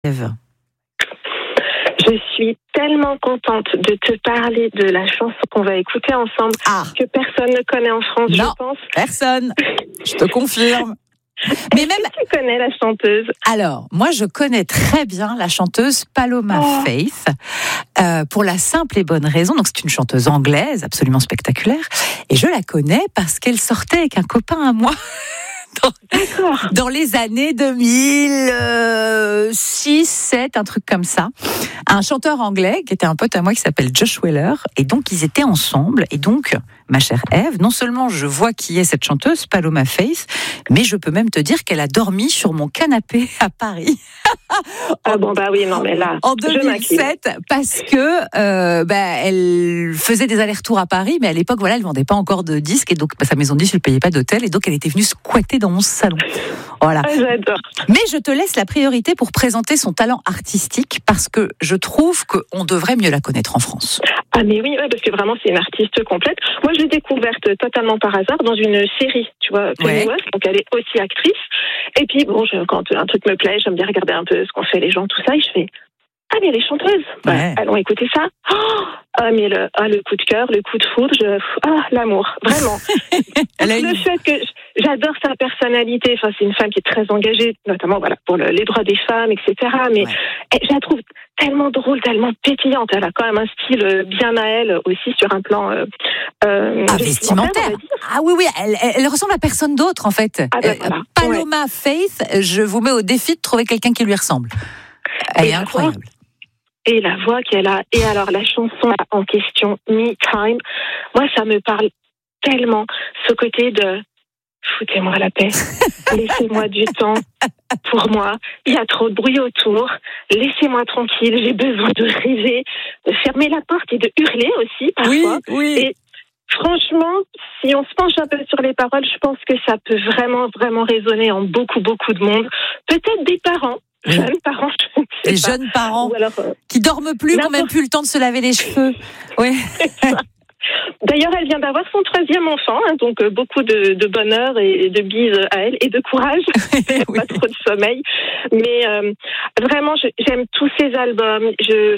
Eve. Je suis tellement contente de te parler de la chanson qu'on va écouter ensemble, que personne ne connaît en France, Non, je pense. Personne, je te confirme. Mais même tu connais la chanteuse? Alors, moi, je connais très bien la chanteuse Paloma Faith, pour la simple et bonne raison. Donc, c'est une chanteuse anglaise, absolument spectaculaire. Et je la connais parce qu'elle sortait avec un copain à moi. Dans les années 2006, 7, un truc comme ça. Un chanteur anglais qui était un pote à moi qui s'appelle Josh Weller. Et donc, ils étaient ensemble. Et donc, ma chère Eve, non seulement je vois qui est cette chanteuse, Paloma Faith, mais je peux même te dire qu'elle a dormi sur mon canapé à Paris. En 2007, parce que elle faisait des allers-retours à Paris, mais à l'époque, voilà, elle vendait pas encore de disques, et donc sa maison de disques, elle payait pas d'hôtel, et donc elle était venue squatter dans mon salon. Voilà. J'adore. Mais je te laisse la priorité pour présenter son talent artistique, parce que je trouve qu'on devrait mieux la connaître en France. Ah mais oui, parce que vraiment c'est une artiste complète. Moi je l'ai découverte totalement par hasard dans une série, tu vois, Pennyworth, donc elle est aussi actrice. Et puis bon, quand un truc me plaît, j'aime bien regarder un peu ce qu'ont fait les gens, tout ça, et je fais mais elle est chanteuse. Allons écouter ça. Mais le coup de cœur, le coup de foudre, l'amour, vraiment. Le fait que j'adore sa personnalité. Enfin, c'est une femme qui est très engagée, notamment pour les droits des femmes, etc. Mais je la trouve tellement drôle, tellement pétillante. Elle a quand même un style bien à elle aussi sur un plan vestimentaire. Ah oui, elle ressemble à personne d'autre en fait. Paloma Faith, je vous mets au défi de trouver quelqu'un qui lui ressemble. Elle est incroyable. Et la voix qu'elle a, et alors la chanson en question, Me Time, moi ça me parle tellement, ce côté de foutez-moi la paix, laissez-moi du temps pour moi, il y a trop de bruit autour, laissez-moi tranquille, j'ai besoin de rêver, de fermer la porte et de hurler aussi parfois. Oui. Et franchement, si on se penche un peu sur les paroles, je pense que ça peut vraiment, vraiment résonner en beaucoup, beaucoup de monde, peut-être des parents. Jeunes parents, les jeunes parents qui dorment plus, qui n'ont même plus le temps de se laver les cheveux. Oui. D'ailleurs, elle vient d'avoir son 3e enfant, donc beaucoup de bonheur et de bises à elle et de courage. Pas trop de sommeil, mais vraiment, j'aime tous ses albums.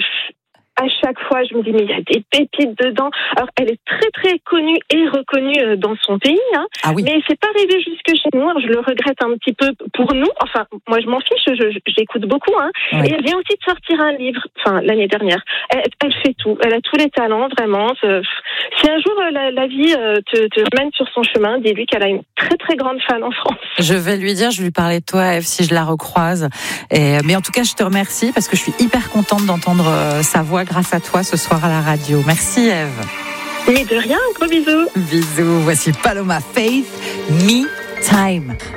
À chaque fois, je me dis, mais il y a des pépites dedans. Alors, elle est très, très connue et reconnue dans son pays, mais c'est pas arrivé jusque chez nous. Alors, je le regrette un petit peu pour nous. Enfin, moi, je m'en fiche, j'écoute beaucoup, Et elle vient aussi de sortir un livre, l'année dernière. Elle fait tout. Elle a tous les talents, vraiment. Si un jour, la vie te mène sur son chemin, dis-lui qu'elle a une très, très grande fan en France. Je vais lui dire, je vais lui parler de toi, Eve, si je la recroise. Mais en tout cas, je te remercie parce que je suis hyper contente d'entendre sa voix grâce à toi ce soir à la radio. Merci Eve. Mais de rien, gros bisous. Bisous, voici Paloma Faith, Me Time.